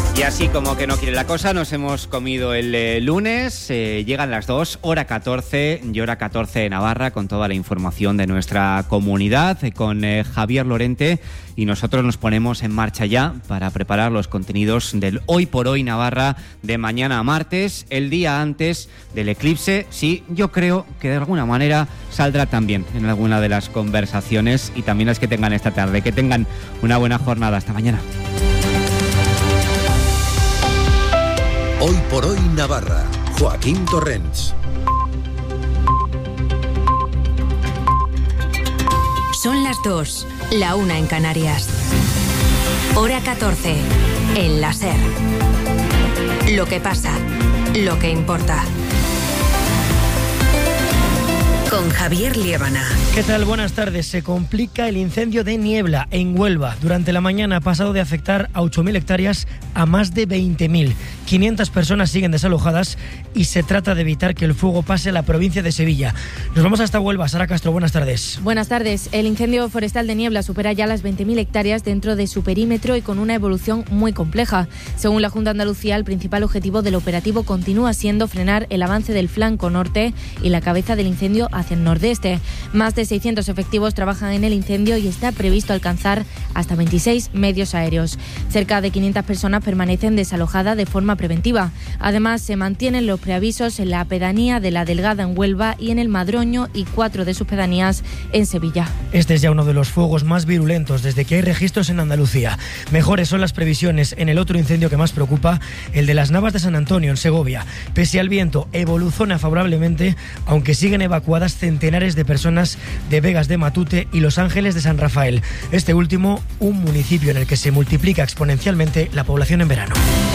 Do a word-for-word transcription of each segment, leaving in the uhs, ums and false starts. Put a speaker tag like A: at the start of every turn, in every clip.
A: Y así como que no quiere la cosa, nos hemos comido el eh, lunes, eh, llegan las dos, hora catorce y hora catorce de Navarra, con toda la información de nuestra comunidad, eh, con eh, Javier Lorente, y nosotros nos ponemos en marcha ya para preparar los contenidos del Hoy por Hoy Navarra de mañana a martes, el día antes del eclipse. Sí, yo creo que de alguna manera saldrá también en alguna de las conversaciones, y también las que tengan esta tarde. Que tengan una buena jornada. Hasta mañana.
B: Hoy por Hoy Navarra, Joaquín Torrents.
C: Son las dos, la una en Canarias. Hora catorce, en la SER. Lo que pasa, lo que importa. Con Javier Liébana.
D: ¿Qué tal? Buenas tardes. Se complica el incendio de Niebla en Huelva. Durante la mañana ha pasado de afectar a ocho mil hectáreas a más de veinte mil. quinientas personas siguen desalojadas y se trata de evitar que el fuego pase a la provincia de Sevilla. Nos vamos hasta Huelva. Sara Castro, buenas tardes.
E: Buenas tardes. El incendio forestal de Niebla supera ya las veinte mil hectáreas dentro de su perímetro y con una evolución muy compleja. Según la Junta de Andalucía, el principal objetivo del operativo continúa siendo frenar el avance del flanco norte y la cabeza del incendio hacia el nordeste. Más de seiscientos efectivos trabajan en el incendio y está previsto alcanzar hasta veintiséis medios aéreos. Cerca de quinientas personas permanecen desalojadas de forma preventiva. Además, se mantienen los preavisos en la pedanía de La Delgada en Huelva y en el Madroño y cuatro de sus pedanías en Sevilla.
D: Este es ya uno de los fuegos más virulentos desde que hay registros en Andalucía. Mejores son las previsiones en el otro incendio que más preocupa, el de las Navas de San Antonio en Segovia. Pese al viento, evoluciona favorablemente, aunque siguen evacuadas centenares de personas de Vegas de Matute y Los Ángeles de San Rafael. Este último, un municipio en el que se multiplica exponencialmente la población en verano.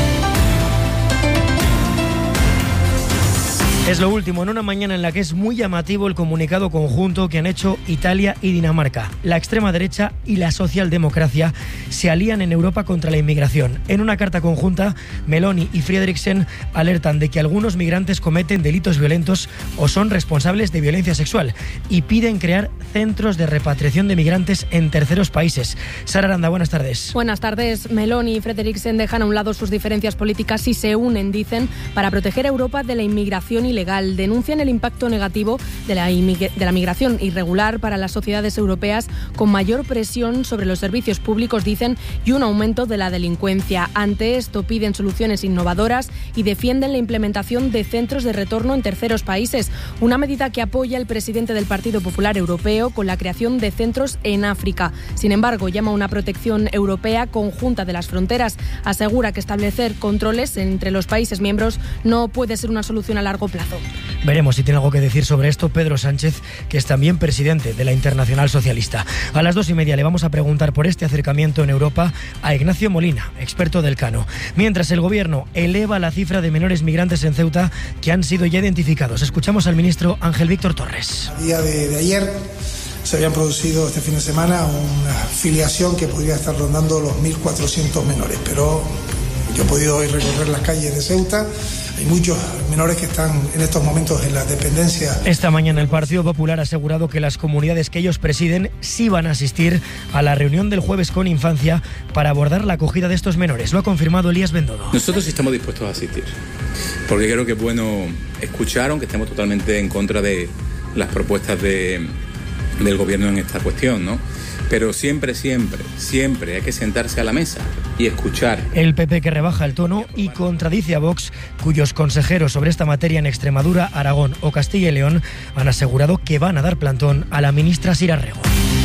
D: Es lo último en una mañana en la que es muy llamativo el comunicado conjunto que han hecho Italia y Dinamarca. La extrema derecha y la socialdemocracia se alían en Europa contra la inmigración. En una carta conjunta, Meloni y Frederiksen alertan de que algunos migrantes cometen delitos violentos o son responsables de violencia sexual y piden crear centros de repatriación de migrantes en terceros países. Sara Aranda, buenas tardes.
F: Buenas tardes. Meloni y Frederiksen dejan a un lado sus diferencias políticas y se unen, dicen, para proteger a Europa de la inmigración y ilegal. Denuncian el impacto negativo de la, de la migración irregular para las sociedades europeas, con mayor presión sobre los servicios públicos, dicen, y un aumento de la delincuencia. Ante esto piden soluciones innovadoras y defienden la implementación de centros de retorno en terceros países, una medida que apoya el presidente del Partido Popular Europeo con la creación de centros en África. Sin embargo, llama a una protección europea conjunta de las fronteras. Asegura que establecer controles entre los países miembros no puede ser una solución a largo plazo.
D: Veremos si tiene algo que decir sobre esto Pedro Sánchez, que es también presidente de la Internacional Socialista. A las dos y media le vamos a preguntar por este acercamiento en Europa a Ignacio Molina, experto del Cano. Mientras el Gobierno eleva la cifra de menores migrantes en Ceuta que han sido ya identificados. Escuchamos al ministro Ángel Víctor Torres.
G: A día de, de ayer se habían producido este fin de semana una filiación que podría estar rondando los mil cuatrocientos menores, pero yo he podido hoy recorrer las calles de Ceuta. Hay muchos menores que están en estos momentos en la dependencia.
D: Esta mañana el Partido Popular ha asegurado que las comunidades que ellos presiden sí van a asistir a la reunión del jueves con Infancia para abordar la acogida de estos menores. Lo ha confirmado Elías Bendodo.
H: Nosotros estamos dispuestos a asistir, porque creo que es bueno escuchar, aunque estemos totalmente en contra de las propuestas de, del Gobierno en esta cuestión, ¿no? Pero siempre, siempre, siempre hay que sentarse a la mesa y escuchar.
D: El P P que rebaja el tono y contradice a Vox, cuyos consejeros sobre esta materia en Extremadura, Aragón o Castilla y León han asegurado que van a dar plantón a la ministra Sira Rego.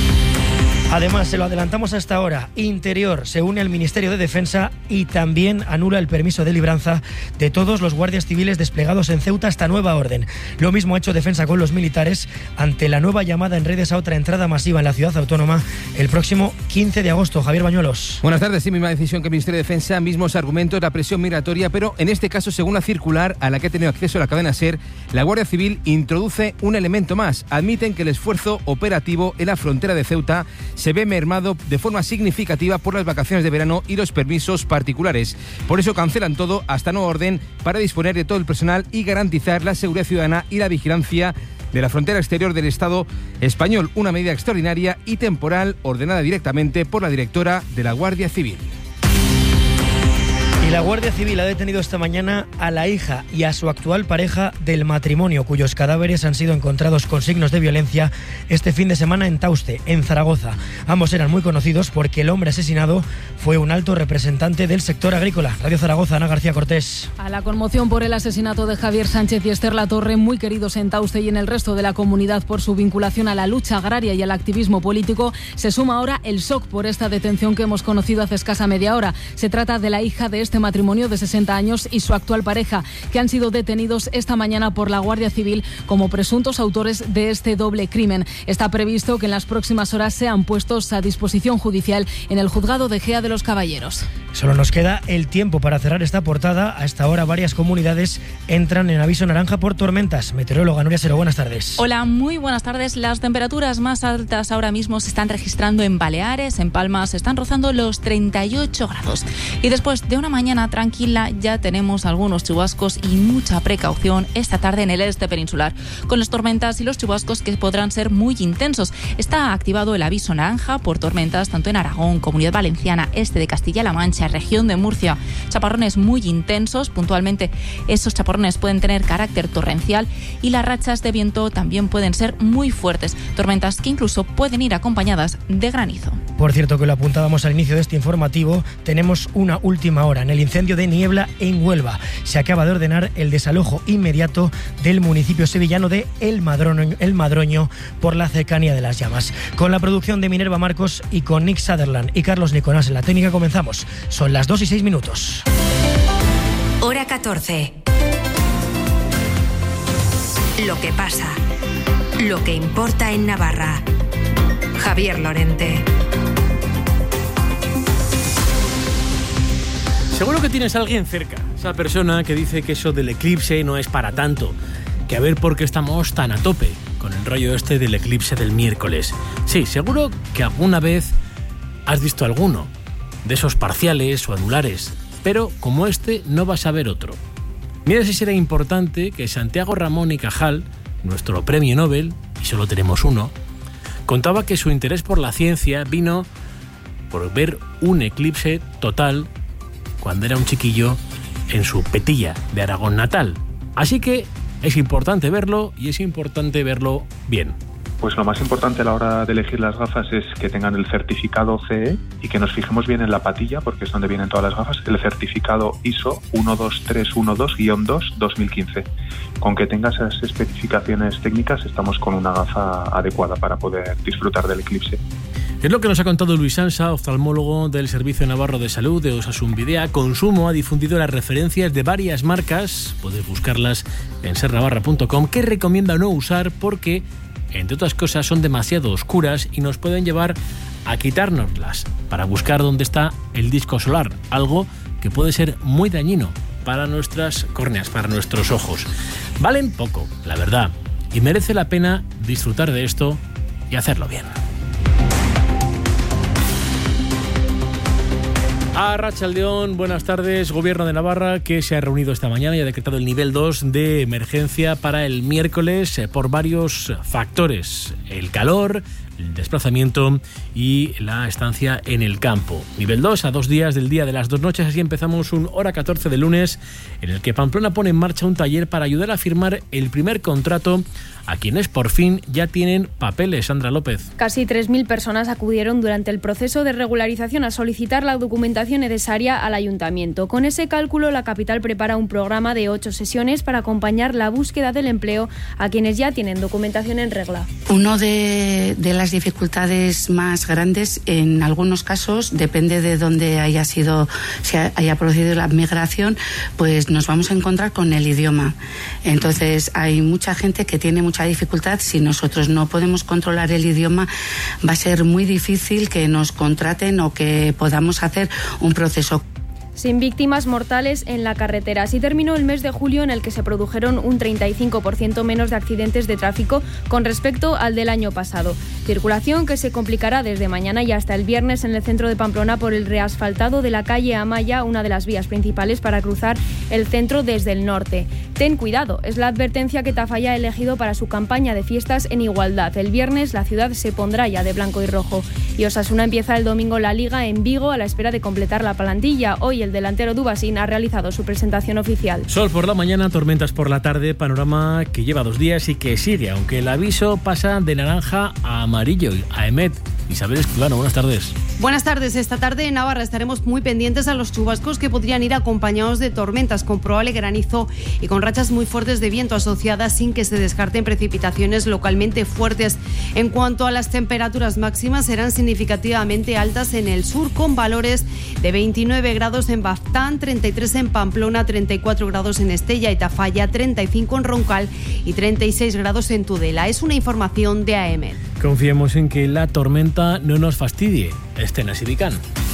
D: Además, se lo adelantamos hasta ahora, Interior se une al Ministerio de Defensa y también anula el permiso de libranza de todos los guardias civiles desplegados en Ceuta hasta nueva orden. Lo mismo ha hecho Defensa con los militares ante la nueva llamada en redes a otra entrada masiva en la ciudad autónoma el próximo quince de agosto. Javier Bañuelos.
I: Buenas tardes. Sí, misma decisión que el Ministerio de Defensa, mismos argumentos, la presión migratoria, pero en este caso, según la circular a la que ha tenido acceso la cadena SER, la Guardia Civil introduce un elemento más. Admiten que el esfuerzo operativo en la frontera de Ceuta se ve mermado de forma significativa por las vacaciones de verano y los permisos particulares. Por eso cancelan todo hasta nueva orden para disponer de todo el personal y garantizar la seguridad ciudadana y la vigilancia de la frontera exterior del Estado español. Una medida extraordinaria y temporal ordenada directamente por la directora de la Guardia Civil.
D: Y la Guardia Civil ha detenido esta mañana a la hija y a su actual pareja del matrimonio, cuyos cadáveres han sido encontrados con signos de violencia este fin de semana en Tauste, en Zaragoza. Ambos eran muy conocidos porque el hombre asesinado fue un alto representante del sector agrícola. Radio Zaragoza, Ana García Cortés.
F: A la conmoción por el asesinato de Javier Sánchez y Esther Latorre, muy queridos en Tauste y en el resto de la comunidad por su vinculación a la lucha agraria y al activismo político, se suma ahora el shock por esta detención que hemos conocido hace escasa media hora. Se trata de la hija de este matrimonio de sesenta años y su actual pareja, que han sido detenidos esta mañana por la Guardia Civil como presuntos autores de este doble crimen. Está previsto que en las próximas horas sean puestos a disposición judicial en el juzgado de Gea de los Caballeros.
D: Solo nos queda el tiempo para cerrar esta portada. A esta hora varias comunidades entran en aviso naranja por tormentas. Meteoróloga Nuria Sero, buenas tardes.
J: Hola, muy buenas tardes. Las temperaturas más altas ahora mismo se están registrando en Baleares, en Palma se están rozando los treinta y ocho grados. Y después de una mañana tranquila ya tenemos algunos chubascos y mucha precaución esta tarde en el este peninsular, con las tormentas y los chubascos que podrán ser muy intensos. Está activado el aviso naranja por tormentas tanto en Aragón, Comunidad Valenciana, este de Castilla-La Mancha, región de Murcia. Chaparrones muy intensos, puntualmente esos chaparrones pueden tener carácter torrencial y las rachas de viento también pueden ser muy fuertes, tormentas que incluso pueden ir acompañadas de granizo.
D: Por cierto, que lo apuntábamos al inicio de este informativo, tenemos una última hora en el incendio de Niebla en Huelva. Se acaba de ordenar el desalojo inmediato del municipio sevillano de El Madroño, El Madroño por la cercanía de las llamas. Con la producción de Minerva Marcos y con Nick Sutherland y Carlos Nicolás en la técnica comenzamos. Son las dos y seis minutos.
C: Hora catorce. Lo que pasa. Lo que importa en Navarra. Javier Lorente.
K: Seguro que tienes a alguien cerca, esa persona que dice que eso del eclipse no es para tanto, que a ver por qué estamos tan a tope con el rollo este del eclipse del miércoles. Sí, seguro que alguna vez has visto alguno, de esos parciales o anulares, pero como este no vas a ver otro. Mira si será importante que Santiago Ramón y Cajal, nuestro premio Nobel, y solo tenemos uno, contaba que su interés por la ciencia vino por ver un eclipse total cuando era un chiquillo en su Petilla de Aragón natal. Así que es importante verlo y es importante verlo bien.
L: Pues lo más importante a la hora de elegir las gafas es que tengan el certificado C E y que nos fijemos bien en la patilla, porque es donde vienen todas las gafas, el certificado I S O uno dos tres uno dos guión dos dos mil quince. Con que tenga esas especificaciones técnicas estamos con una gafa adecuada para poder disfrutar del eclipse.
K: Es lo que nos ha contado Luis Sansa, oftalmólogo del Servicio Navarro de Salud de Osasun Bidea. Consumo ha difundido las referencias de varias marcas, podéis buscarlas en ser navarra punto com, que recomienda no usar porque, entre otras cosas, son demasiado oscuras y nos pueden llevar a quitárnoslas para buscar dónde está el disco solar, algo que puede ser muy dañino para nuestras córneas, para nuestros ojos. Valen poco, la verdad, y merece la pena disfrutar de esto y hacerlo bien. Arratsaldeon, buenas tardes. Gobierno de Navarra, que se ha reunido esta mañana y ha decretado el nivel dos de emergencia para el miércoles por varios factores: el calor, el desplazamiento y la estancia en el campo. Nivel dos a dos días del día de las dos noches. Así empezamos un hora catorce de lunes en el que Pamplona pone en marcha un taller para ayudar a firmar el primer contrato a quienes por fin ya tienen papeles. Sandra López.
M: Casi tres mil personas acudieron durante el proceso de regularización a solicitar la documentación necesaria al ayuntamiento. Con ese cálculo, la capital prepara un programa de ocho sesiones para acompañar la búsqueda del empleo a quienes ya tienen documentación en regla.
N: Uno de, de las dificultades más grandes, en algunos casos, depende de dónde haya sido, se haya producido la migración, pues nos vamos a encontrar con el idioma. Entonces, hay mucha gente que tiene mucha dificultad. Si nosotros no podemos controlar el idioma, va a ser muy difícil que nos contraten o que podamos hacer un proceso.
M: Sin víctimas mortales en la carretera. Así terminó el mes de julio, en el que se produjeron un treinta y cinco por ciento menos de accidentes de tráfico con respecto al del año pasado. Circulación que se complicará desde mañana y hasta el viernes en el centro de Pamplona por el reasfaltado de la calle Amaya, una de las vías principales para cruzar el centro desde el norte. Ten cuidado, es la advertencia que Tafalla ha elegido para su campaña de fiestas en igualdad. El viernes la ciudad se pondrá ya de blanco y rojo. Y Osasuna empieza el domingo la Liga en Vigo a la espera de completar la plantilla. Hoy el delantero Dubasín ha realizado su presentación oficial.
K: Sol por la mañana, tormentas por la tarde, panorama que lleva dos días y que sigue, aunque el aviso pasa de naranja a amarillo. A Emet, Isabel Escudano, buenas tardes.
O: Buenas tardes. Esta tarde en Navarra estaremos muy pendientes a los chubascos que podrían ir acompañados de tormentas con probable granizo y con rachas muy fuertes de viento asociadas, sin que se descarten precipitaciones localmente fuertes. En cuanto a las temperaturas máximas, serán significativamente altas en el sur, con valores de veintinueve grados en Baztán, treinta y tres en Pamplona, treinta y cuatro grados en Estella y Tafalla, treinta y cinco en Roncal y treinta y seis grados en Tudela. Es una información de A E M E D.
K: Confiemos en que la tormenta no nos fastidie. Escena Siricán.